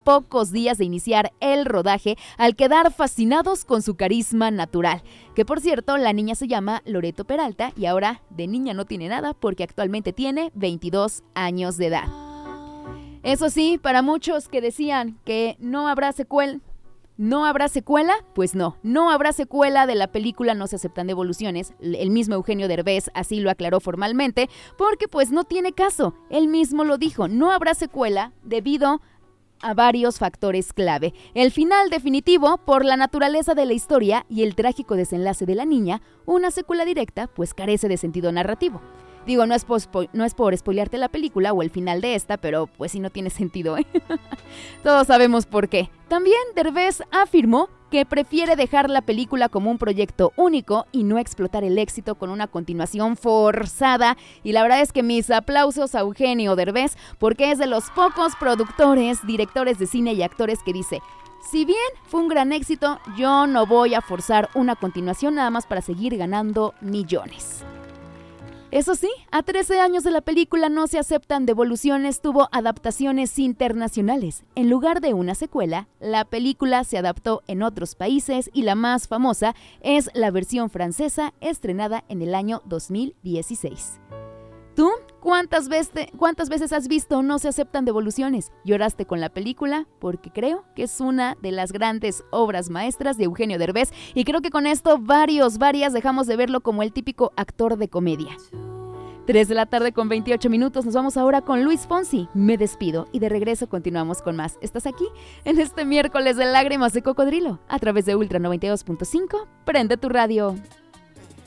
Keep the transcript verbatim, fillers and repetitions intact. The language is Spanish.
pocos días de iniciar el rodaje al quedar fascinados con su carisma natural. Que por cierto, la niña se llama Loreto Peralta y ahora de niña no tiene nada porque actualmente tiene veintidós años de edad. Eso sí, para muchos que decían que no habrá secuela, ¿No habrá secuela? Pues no, no habrá secuela de la película No se aceptan devoluciones. El mismo Eugenio Derbez así lo aclaró formalmente, porque pues no tiene caso. Él mismo lo dijo, no habrá secuela debido a varios factores clave. El final definitivo, por la naturaleza de la historia y el trágico desenlace de la niña, una secuela directa pues carece de sentido narrativo. Digo, no es, por, no es por spoilearte la película o el final de esta, pero pues sí no tiene sentido, ¿eh? Todos sabemos por qué. También Derbez afirmó que prefiere dejar la película como un proyecto único y no explotar el éxito con una continuación forzada. Y la verdad es que mis aplausos a Eugenio Derbez, porque es de los pocos productores, directores de cine y actores que dice: si bien fue un gran éxito, yo no voy a forzar una continuación nada más para seguir ganando millones. Eso sí, a trece años de la película No se aceptan devoluciones tuvo adaptaciones internacionales. En lugar de una secuela, la película se adaptó en otros países y la más famosa es la versión francesa estrenada en el año dos mil dieciséis. ¿Tú cuántas veces, cuántas veces has visto No se aceptan devoluciones? ¿Lloraste con la película? Porque creo que es una de las grandes obras maestras de Eugenio Derbez y creo que con esto varios, varias dejamos de verlo como el típico actor de comedia. tres de la tarde con veintiocho minutos, nos vamos ahora con Luis Fonsi. Me despido y de regreso continuamos con más. Estás aquí en este miércoles de lágrimas de cocodrilo a través de Ultra noventa y dos punto cinco. Prende tu radio.